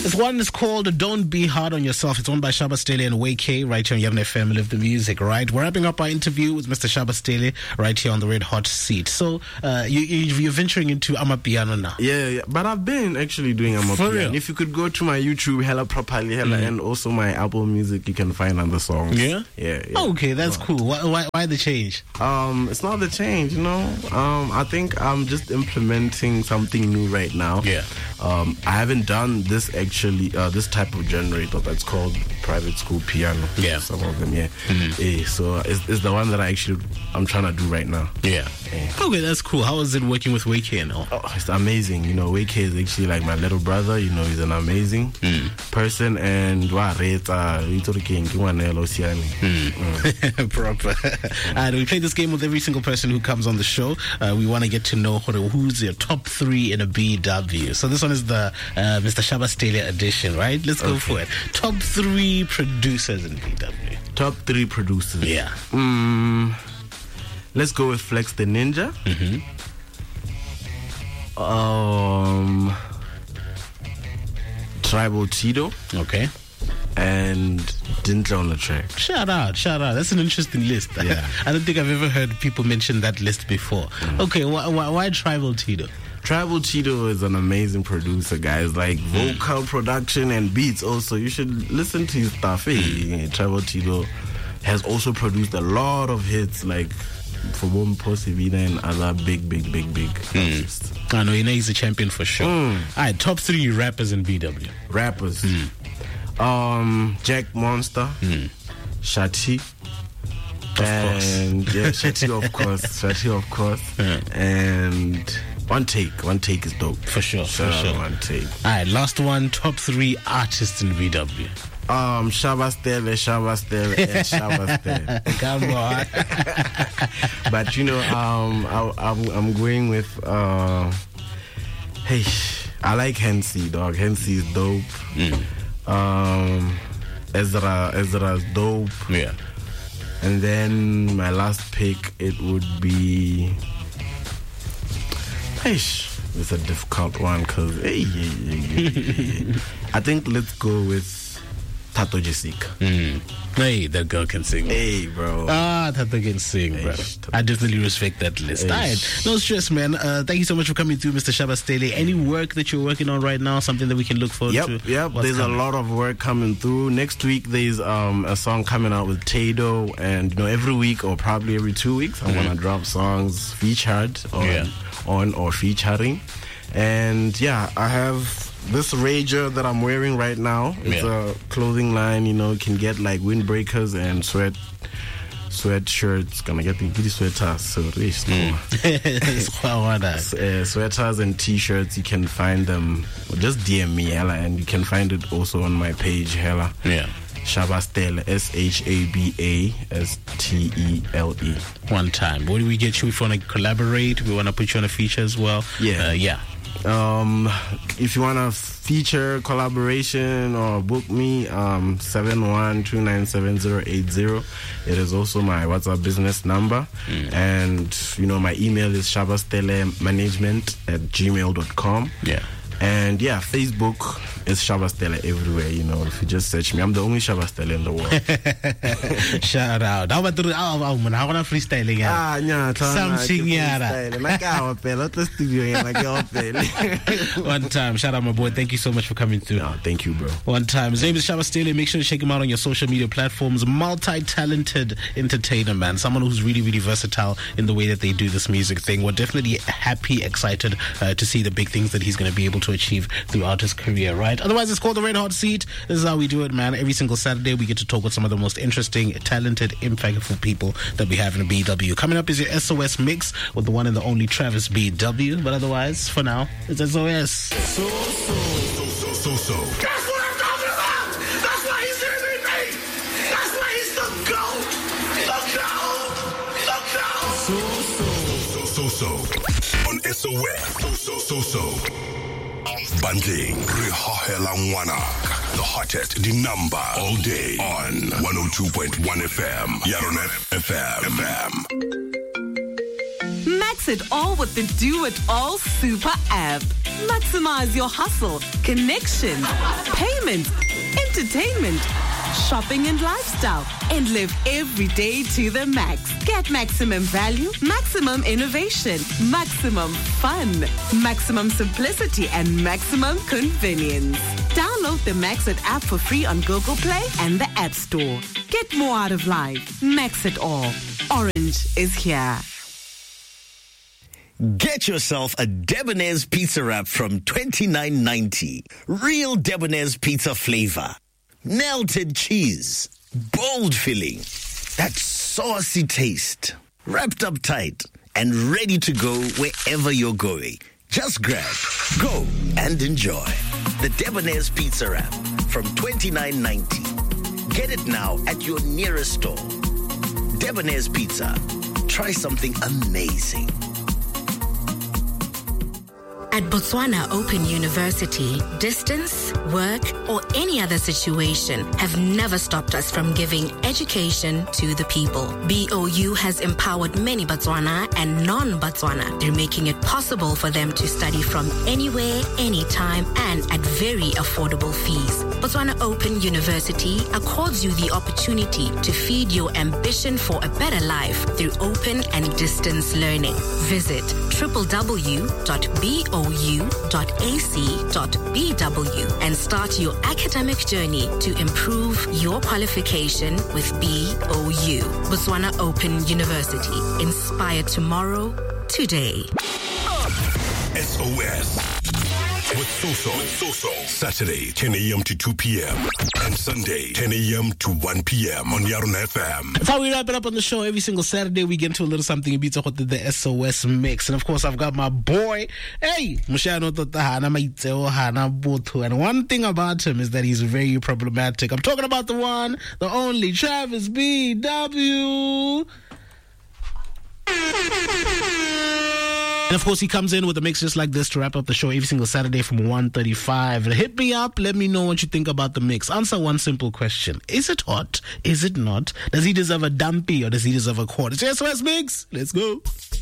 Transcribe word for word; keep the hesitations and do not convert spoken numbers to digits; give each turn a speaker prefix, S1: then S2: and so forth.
S1: This one is called Don't Be Hard on Yourself. It's owned by Shaba Stele and Way K right here on Yavne F M. Live the Music, right? We're wrapping up our interview with Mister Shaba Stele right here on the Red Hot Seat. So uh, you, you, you're venturing into Amapiano now.
S2: Yeah, yeah, but I've been actually doing Amapiano. If you could go to my YouTube, Hella Properly, Hella, mm. and also my Apple Music, you can find other songs.
S1: Yeah?
S2: Yeah. yeah.
S1: Okay, that's cool. Why, why, why the change?
S2: Um, It's not the change, you know. Um, I think I'm just implementing something new right now.
S1: Yeah.
S2: Um, I haven't done this actually, uh, this type of generator that's called private school piano.
S1: Yeah.
S2: Some of them, yeah.
S1: Mm-hmm.
S2: yeah so it's, it's the one that I actually, I'm trying to do right now.
S1: Yeah. yeah. Okay, that's cool. How is it working with Way K and all?
S2: Oh, it's amazing. You know, Way K is actually like my little brother. You know, he's an amazing mm. person. And wow,
S1: mm. Proper. And we play this game with every single person who comes on the show. Uh, we want to get to know who's your top three in a B W. So this one is the uh, Mister Shaba Stele edition, right? Let's go okay. for it. Top three producers in B W.
S2: Top three producers.
S1: Yeah.
S2: Mm, let's go with Flex the Ninja.
S1: Mm-hmm.
S2: Um, Tribal Tito.
S1: Okay.
S2: And Dintle on the track.
S1: Shout out, shout out. That's an interesting list.
S2: Yeah.
S1: I don't think I've ever heard people mention that list before. Mm. Okay, why, why, why Tribal Tito?
S2: Tribal Tito is an amazing producer, guys. Like vocal mm. production and beats also. You should listen to his stuff. Hey, mm. Tribal Tito has also produced a lot of hits like for Boom Posivina and other big, big, big, big mm. artists.
S1: I know, you know he's a champion for sure. Mm. All right, top three rappers in B W.
S2: Rappers.
S1: Mm.
S2: Um, Jack Monster,
S1: mm.
S2: Shati,
S1: of
S2: and
S1: course.
S2: yeah, Shati of course, Shati of course,
S1: yeah.
S2: and One Take. One Take is dope
S1: for sure.
S2: Shout
S1: for sure.
S2: One Take.
S1: All right, last one. Top three artists in B W.
S2: Um, Shaba Stele, Shaba Stele, and Shaba Stele.
S1: Come on.
S2: But you know, um, I, I'm, I'm going with uh, hey, I like Hennessy, dog. Hennessy is dope.
S1: Mm.
S2: Um, Ezra, Ezra's dope.
S1: Yeah.
S2: And then my last pick, it would be. Eish, it's a difficult one because hey, hey, hey, hey, hey. I think let's go with Tato Jessica.
S1: Mm. Hey, that girl can sing.
S2: Hey, bro.
S1: Ah, Tato can sing, bro. I definitely respect that list. All right. No stress, man. Uh, thank you so much for coming through, Mister Shaba Stele. Any work that you're working on right now? Something that we can look forward
S2: yep,
S1: to?
S2: Yep, yep. There's
S1: coming?
S2: a lot of work coming through. Next week, there's um, a song coming out with Tado. And, you know, every week or probably every two weeks, I mm-hmm. want to drop songs featured on,
S1: yeah.
S2: on or featuring. And, yeah, I have this Rager that I'm wearing right now. It's yeah. a clothing line, you know, you can get like windbreakers and sweat sweatshirts. Gonna get the giddy sweaters. So mm. uh, sweaters and t-shirts, you can find them. Just D M me, Hella, and you can find it also on my page, Hella.
S1: Yeah.
S2: Shaba Stele, S H A B A S T E L E.
S1: One time. What do we get you if you want to collaborate? We want to put you on a feature as well.
S2: Yeah.
S1: Uh, yeah.
S2: Um, if you want to feature, collaboration, or book me, um, seven one two nine seven zero eight zero. It is also my WhatsApp business number. Mm. And, you know, my email is shabastelemanagement at gmail dot com.
S1: Yeah.
S2: And yeah, Facebook is Shaba Stele everywhere, you know. If you just search me, I'm the only Shaba Stele in the world.
S1: Shout out. How about the how about how about freestyling?
S2: Ah, yeah,
S1: something yeah. One time, shout out my boy. Thank you so much for coming through.
S2: No, thank you, bro.
S1: One time. His name is Shaba Stele. Make sure to check him out on your social media platforms. Multi-talented entertainer, man. Someone who's really, really versatile in the way that they do this music thing. We're definitely happy, excited uh, to see the big things that he's going to be able to achieve throughout his career, right? Otherwise, it's called the Red Hot Seat. This is how we do it, man. Every single Saturday, we get to talk with some of the most interesting, talented, impactful people that we have in the B W. Coming up is your S O S mix with the one and the only Travis B W. But otherwise, for now, it's S O S.
S3: So, so, so, so, so, so. That's what I'm talking about! That's why he's M V P! That's why he's the GOAT! The GOAT! The GOAT! So, so, so, so, so. On S O S. So, so, so, so. Banding, Rihahela Mwana, the hottest, the number, all day on one oh two point one F M, Yaron F M.
S4: Max it all with the Do It All Super app. Maximize your hustle, connection, payment, entertainment, shopping and lifestyle, and live every day to the max. Get maximum value, maximum innovation, maximum fun, maximum simplicity, and maximum convenience. Download the Maxit app for free on Google Play and the App Store. Get more out of life. Max it all. Orange is here.
S5: Get yourself a Debonair's pizza wrap from twenty-nine ninety. Real Debonair's pizza flavor. Melted cheese. Bold filling. That saucy taste. Wrapped up tight and ready to go wherever you're going. Just grab, go, and enjoy. The Debonair's pizza wrap from twenty-nine ninety. Get it now at your nearest store. Debonair's Pizza. Try something amazing.
S6: At Botswana Open University, distance, work, or any other situation have never stopped us from giving education to the people. B O U has empowered many Botswana and non-Botswana through making it possible for them to study from anywhere, anytime, and at very affordable fees. Botswana Open University accords you the opportunity to feed your ambition for a better life through open and distance learning. Visit w w w dot b o u dot a c dot b w and start your academic journey to improve your qualification with B O U. Botswana Open University. Inspire tomorrow, today.
S3: S O S. With Soso. With Soso. Saturday, ten a.m. to two p.m. And Sunday, ten a.m. to one p.m. on Yarona F M.
S1: That's how we wrap it up on the show. Every single Saturday, we get into a little something in Beats of the S O S mix. And of course, I've got my boy, hey, Mushano Totahana Maiteo Hana Botu. And one thing about him is that he's very problematic. I'm talking about the one, the only Travis B W. And of course, he comes in with a mix just like this to wrap up the show every single Saturday from one thirty-five. Hit me up. Let me know what you think about the mix. Answer one simple question. Is it hot? Is it not? Does he deserve a dumpy or does he deserve a quart? It's S O S Mix. Let's go.